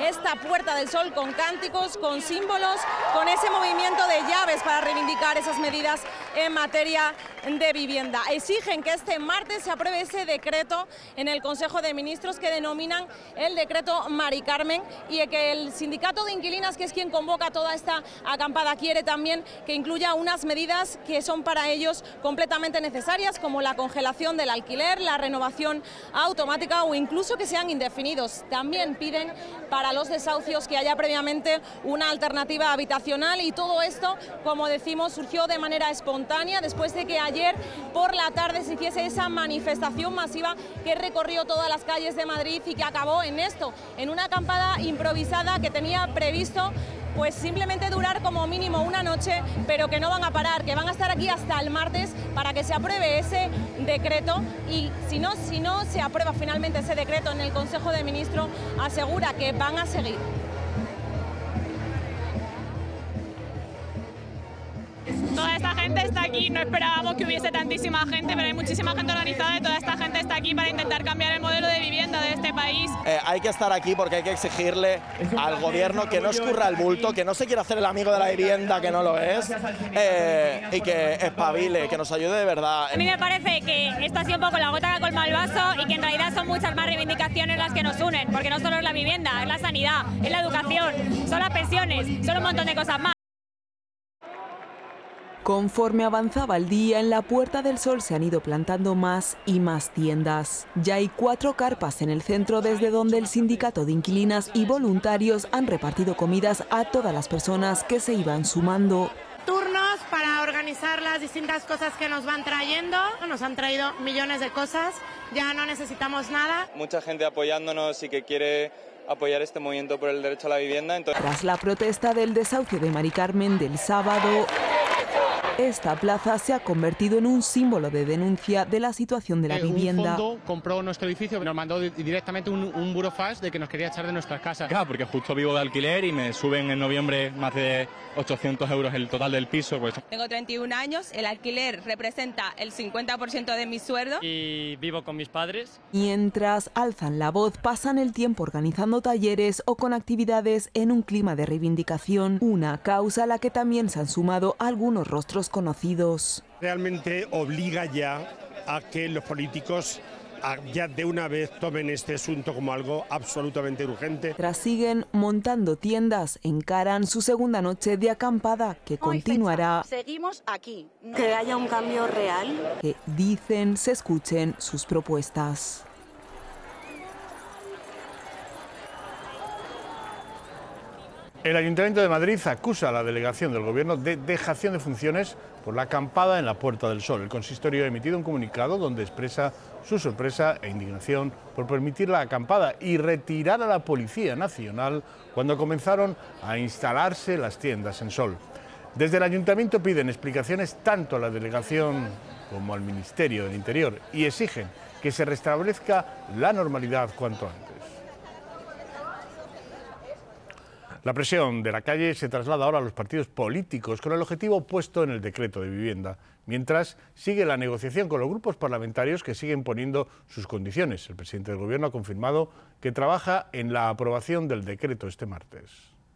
esta Puerta del Sol con cánticos, con símbolos, con ese movimiento de llaves para reivindicar esas medidas en materia de vivienda. Exigen que este martes se apruebe ese decreto en el Consejo de Ministros que denominan el decreto Mari Carmen, y que el sindicato de inquilinas, que es quien convoca toda esta acampada, quiere también que incluya unas medidas que son para ellos completamente necesarias, como la congelación del alquiler, la renovación automática o incluso que sean indefinidos. También piden para los desahucios que haya previamente una alternativa habitacional, y todo esto, como decimos, surgió de manera espontánea después de que ayer por la tarde se hiciese esa manifestación masiva que recorrió todas las calles de Madrid y que acabó en esto, en una acampada improvisada que tenía previsto pues simplemente durar como mínimo una noche, pero que no van a parar, que van a estar aquí hasta el martes para que se apruebe ese decreto, y si no se aprueba finalmente ese decreto en el Consejo de Ministros, asegura que van a seguir. Toda esta gente está aquí, no esperábamos que hubiese tantísima gente, pero hay muchísima gente organizada y toda esta gente está aquí para intentar cambiar el modelo de vivienda de este país. Hay que estar aquí porque hay que exigirle al gobierno que no escurra el bulto, que no se quiera hacer el amigo de la vivienda, que no lo es, y que espabile, que nos ayude de verdad. A mí me parece que esto ha sido un poco la gota que colma el vaso y que en realidad son muchas más reivindicaciones las que nos unen, porque no solo es la vivienda, es la sanidad, es la educación, son las pensiones, son un montón de cosas más. Conforme avanzaba el día, en la Puerta del Sol se han ido plantando más y más tiendas. Ya hay 4 carpas en el centro desde donde el sindicato de inquilinas y voluntarios han repartido comidas a todas las personas que se iban sumando. Turnos para organizar las distintas cosas que nos van trayendo. Nos han traído millones de cosas, ya no necesitamos nada. Mucha gente apoyándonos y que quiere apoyar este movimiento por el derecho a la vivienda. Tras la protesta del desahucio de Mari Carmen del sábado, esta plaza se ha convertido en un símbolo de denuncia de la situación de la vivienda. Un fondo compró nuestro edificio y nos mandó directamente un burofax de que nos quería echar de nuestras casas. Claro, porque justo vivo de alquiler y me suben en noviembre más de 800 euros el total del piso. Pues. Tengo 31 años, el alquiler representa el 50% de mi sueldo. Y vivo con mis padres. Mientras alzan la voz, pasan el tiempo organizando talleres o con actividades en un clima de reivindicación, una causa a la que también se han sumado algunos rostros conocidos. Realmente obliga ya a que los políticos ya de una vez tomen este asunto como algo absolutamente urgente. Tras siguen montando tiendas, encaran su segunda noche de acampada que continuará. Seguimos aquí. Que haya un cambio real. Que dicen se escuchen sus propuestas. El Ayuntamiento de Madrid acusa a la delegación del Gobierno de dejación de funciones por la acampada en la Puerta del Sol. El consistorio ha emitido un comunicado donde expresa su sorpresa e indignación por permitir la acampada y retirar a la Policía Nacional cuando comenzaron a instalarse las tiendas en Sol. Desde el Ayuntamiento piden explicaciones tanto a la delegación como al Ministerio del Interior y exigen que se restablezca la normalidad cuanto antes. La presión de la calle se traslada ahora a los partidos políticos con el objetivo puesto en el decreto de vivienda, mientras sigue la negociación con los grupos parlamentarios que siguen poniendo sus condiciones. El presidente del Gobierno ha confirmado que trabaja en la aprobación del decreto este martes.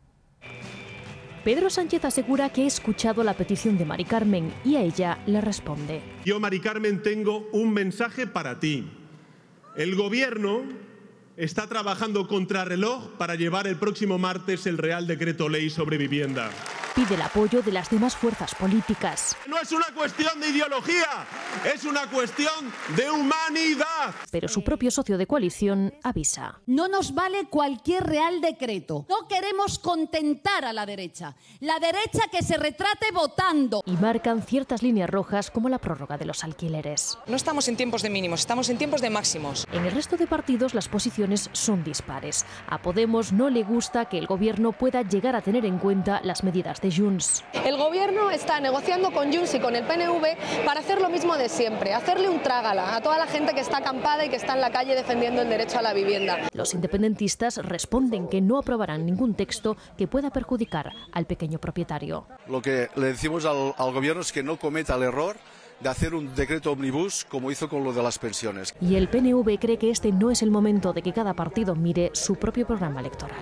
Pedro Sánchez asegura que ha escuchado la petición de Mari Carmen y a ella le responde. Yo, Mari Carmen, tengo un mensaje para ti. El Gobierno está trabajando contrarreloj para llevar el próximo martes el Real Decreto Ley sobre vivienda. Pide el apoyo de las demás fuerzas políticas. No es una cuestión de ideología, es una cuestión de humanidad. Pero su propio socio de coalición avisa. No nos vale cualquier Real Decreto. No queremos contentar a la derecha. La derecha que se retrate votando. Y marcan ciertas líneas rojas como la prórroga de los alquileres. No estamos en tiempos de mínimos, estamos en tiempos de máximos. En el resto de partidos las posiciones son dispares. A Podemos no le gusta que el Gobierno pueda llegar a tener en cuenta las medidas de Junts. El Gobierno está negociando con Junts y con el PNV para hacer lo mismo de siempre, hacerle un trágala a toda la gente que está acampada y que está en la calle defendiendo el derecho a la vivienda. Los independentistas responden que no aprobarán ningún texto que pueda perjudicar al pequeño propietario. Lo que le decimos al Gobierno es que no cometa el error de hacer un decreto omnibus como hizo con lo de las pensiones. Y el PNV cree que este no es el momento de que cada partido mire su propio programa electoral.